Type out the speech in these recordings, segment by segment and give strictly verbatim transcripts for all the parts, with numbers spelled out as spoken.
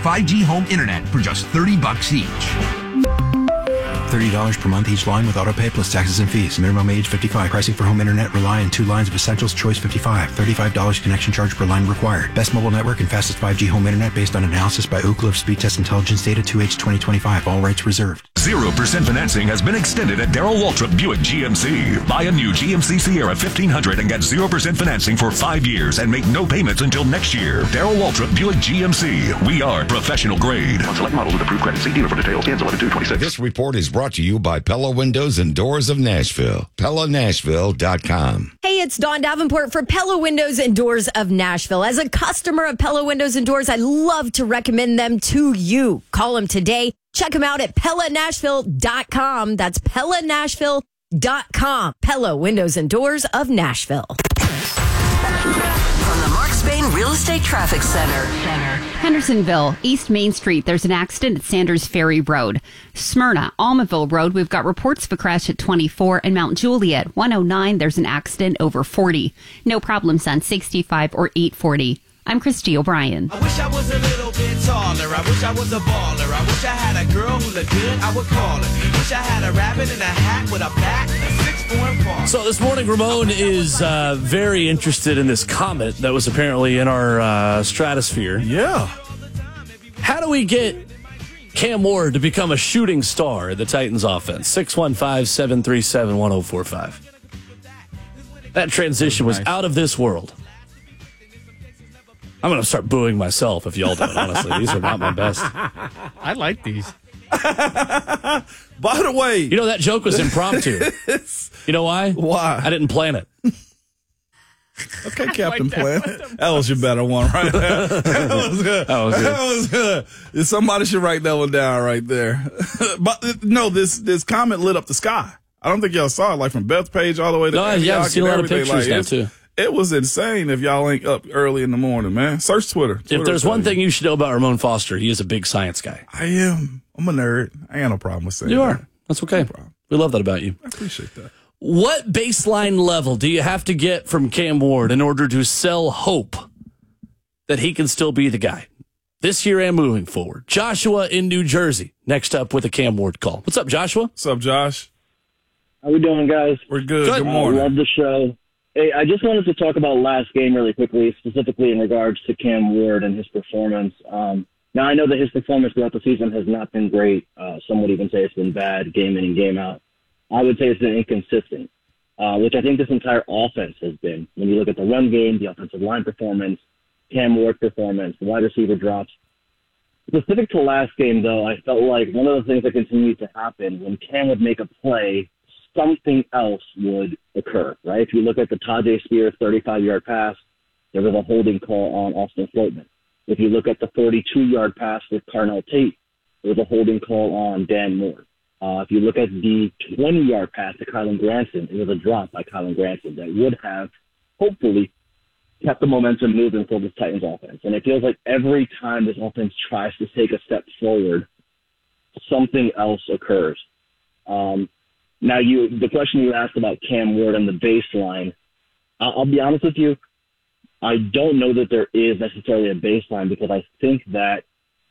five G home internet for just thirty bucks each. thirty dollars per month each line with autopay plus taxes and fees. Minimum age fifty-five. Pricing for home internet rely on two lines of Essentials Choice fifty-five. thirty-five dollars connection charge per line required. Best mobile network and fastest five G home internet based on analysis by Ookla of Speed Test Intelligence Data two H twenty twenty-five. All rights reserved. zero percent financing has been extended at Darrell Waltrip Buick G M C. Buy a new G M C Sierra fifteen hundred and get zero percent financing for five years and make no payments until next year. Darrell Waltrip Buick G M C. We are professional grade. On select models with approved credit. See dealer for details. Cans eleven two twenty-six. This report is brought to you by Pella Windows and Doors of Nashville. Pella Nashville dot com. Hey, it's Dawn Davenport for Pella Windows and Doors of Nashville. As a customer of Pella Windows and Doors, I'd love to recommend them to you. Call them today. Check them out at Pella Nashville dot com. That's Pella Nashville dot com. Pella Windows and Doors of Nashville. From the Mark Spain Real Estate Traffic Center. Center. Hendersonville, East Main Street, there's an accident at Sanders Ferry Road. Smyrna, Almaville Road, we've got reports of a crash at twenty-four. And Mount Juliet, one oh nine, there's an accident over forty. No problems on sixty-five or eight forty. I'm Christy O'Brien. I wish I was a little bit taller. I wish I was a baller. I wish I had a girl who looked good, I would call her. Wish I had a rabbit in a hat with a bat and a six-foot fall. So this morning, Ramon is uh, very interested in this comet that was apparently in our uh, stratosphere. Yeah. How do we get Cam Ward to become a shooting star in the Titans offense? six one five, seven three seven, one oh four five. That transition was out of this world. I'm going to start booing myself if y'all don't, honestly. These are not my best. I like these. By the way. You know, that joke was impromptu. You know why? Why? I didn't plan it. Okay, Captain Plan. That was your better one right there. That was good. That was good. That was good. Somebody should write that one down right there. But no, this this comment lit up the sky. I don't think y'all saw it, like from Beth's page all the way to No, yeah, I've seen a lot of pictures like, now, too. It was insane if y'all ain't up early in the morning, man. Search Twitter. Twitter if there's one thing you should know about Ramon Foster, he is a big science guy. I am. I'm a nerd. I ain't no problem with saying You are. that. That's okay. No we love that about you. I appreciate that. What baseline level do you have to get from Cam Ward in order to sell hope that he can still be the guy this year and moving forward? Joshua in New Jersey, next up with a Cam Ward call. What's up, Joshua? What's up, Josh? How we doing, guys? We're good. Good, good morning. I love the show. Hey, I just wanted to talk about last game really quickly, specifically in regards to Cam Ward and his performance. Um, now, I know that his performance throughout the season has not been great. Uh, some would even say it's been bad, game in and game out. I would say it's been inconsistent, uh, which I think this entire offense has been. When you look at the run game, the offensive line performance, Cam Ward performance, the wide receiver drops. Specific to last game, though, I felt like one of the things that continued to happen when Cam would make a play, something else would occur, right? If you look at the Tajay Spears thirty-five-yard pass, there was a holding call on Austin Floatman. If you look at the forty-two-yard pass with Carnell Tate, there was a holding call on Dan Moore. Uh, if you look at the twenty-yard pass to Kylan Granson, it was a drop by Kylan Granson that would have, hopefully, kept the momentum moving for this Titans offense. And it feels like every time this offense tries to take a step forward, something else occurs. Um, now, you the question you asked about Cam Ward and the baseline, I'll, I'll be honest with you, I don't know that there is necessarily a baseline because I think that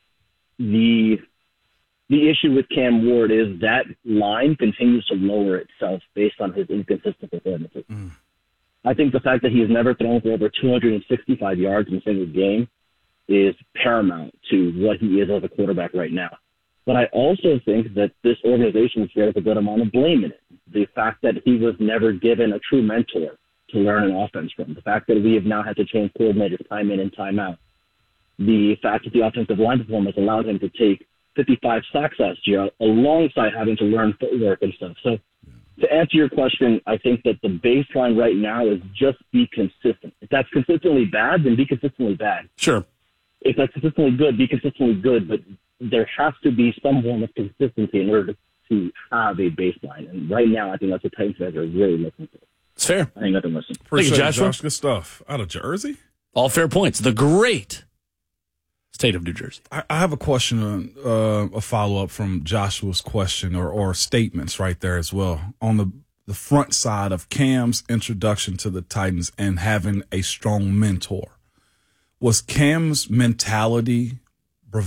the the issue with Cam Ward is that line continues to lower itself based on his inconsistent performances. Mm. I think the fact that he has never thrown for over two hundred sixty-five yards in a single game is paramount to what he is as a quarterback right now. But I also think that this organization shares a good amount of blame in it. The fact that he was never given a true mentor to learn an offense from. The fact that we have now had to change coordinators time in and time out. The fact that the offensive line performance allowed him to take fifty-five sacks last year alongside having to learn footwork and stuff. So to answer your question, I think that the baseline right now is just be consistent. If that's consistently bad, then be consistently bad. Sure. If that's consistently good, be consistently good. But there has to be some form of consistency in order to have a baseline. And right now, I think that's what Titans fans are really looking for. It's fair. I think nothing listen. Thank you, Joshua. Josh. Good stuff. Out of Jersey? All fair points. The great state of New Jersey. I, I have a question, on, uh, a follow-up from Joshua's question or, or statements right there as well. On the, the front side of Cam's introduction to the Titans and having a strong mentor, was Cam's mentality